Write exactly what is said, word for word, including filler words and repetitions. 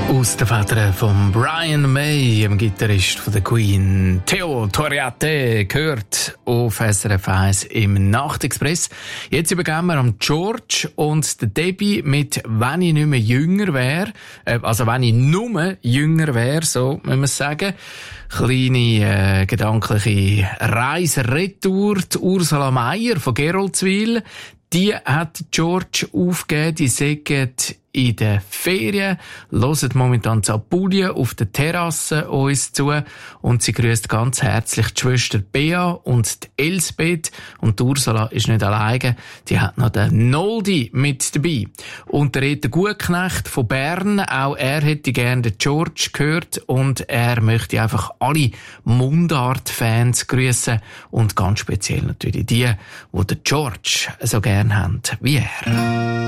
Aus den Federn von Brian May, dem Gitarrist von der Queen. Theo Toriate gehört auf S R F eins im Nachtexpress. Jetzt übergeben wir an George und der Debbie mit «Wenn ich nicht mehr jünger wäre», äh, also «Wenn ich nur jünger wäre», so muss man sagen. Kleine äh, gedankliche Reise retour. Die Ursula Meier von Geroldswil, die hat George aufgegeben, die sagt in den Ferien, hört momentan zu Apulien auf der Terrasse uns zu und sie grüßt ganz herzlich die Schwester Bea und die Elsbeth, und die Ursula ist nicht alleine, die hat noch den Noldi mit dabei. Und der Reto Gutknecht von Bern, auch er hätte gerne den George gehört und er möchte einfach alle Mundart-Fans grüßen und ganz speziell natürlich die, die den George so gerne haben wie er.